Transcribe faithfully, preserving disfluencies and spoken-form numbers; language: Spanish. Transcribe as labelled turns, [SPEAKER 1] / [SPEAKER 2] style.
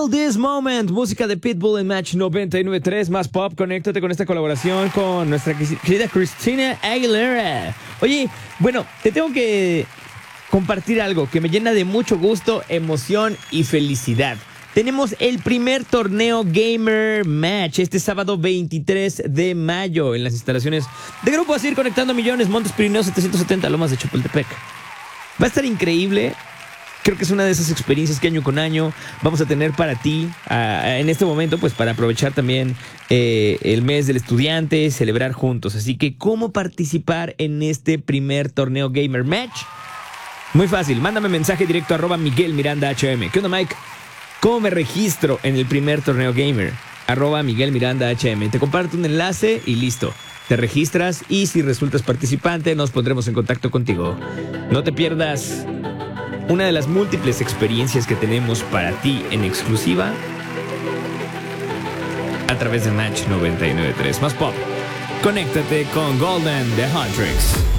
[SPEAKER 1] Feel This Moment, música de Pitbull en Match noventa y nueve punto tres, más pop. Conéctate con esta colaboración con nuestra querida Christina Aguilera. Oye, bueno, te tengo que compartir algo que me llena de mucho gusto, emoción y felicidad. Tenemos el primer torneo Gamer Match este sábado veintitrés de mayo en las instalaciones de Grupo Asir, conectando millones, Montes Pirineos setecientos setenta, Lomas de Chapultepec. Va a estar increíble. Creo que es una de esas experiencias que año con año vamos a tener para ti uh, en este momento, pues para aprovechar también eh, el mes del estudiante, celebrar juntos. Así que, ¿cómo participar en este primer torneo Gamer Match? Muy fácil, mándame mensaje directo a arroba Miguel Miranda H M. ¿Qué onda, Mike? ¿Cómo me registro en el primer torneo Gamer? Arroba Miguel Miranda H M. Te comparto un enlace y listo. Te registras y si resultas participante nos pondremos en contacto contigo. No te pierdas una de las múltiples experiencias que tenemos para ti en exclusiva a través de Match noventa y nueve punto tres. Más pop. Conéctate con Golden The Huntrix.